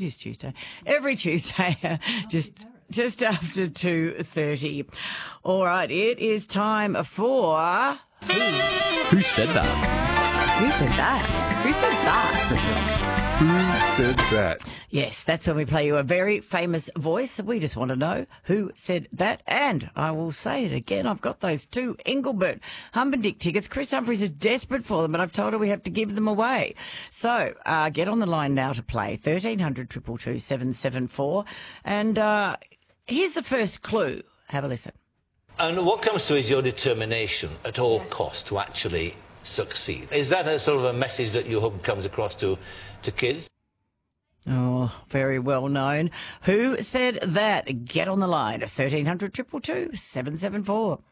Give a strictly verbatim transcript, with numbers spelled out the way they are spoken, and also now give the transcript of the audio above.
It is Tuesday. Every Tuesday, just just after two thirty. All right, it is time for... Who said that? Who said that? Who said that? Who said that? Yes, that's when we play you a very famous voice. We just want to know who said that. And I will say it again. I've got those two Engelbert Humperdinck tickets. Chris Humphries is desperate for them, but I've told her we have to give them away. So uh, get on the line now to play. thirteen hundred, two two two, seven seven four. And uh, here's the first clue. Have a listen. And what comes to is your determination at all costs to actually succeed. Is that a sort of a message that you hope comes across to, to kids? Oh, very well known. Who said that? Get on the line at thirteen hundred, two two two, seven seven four.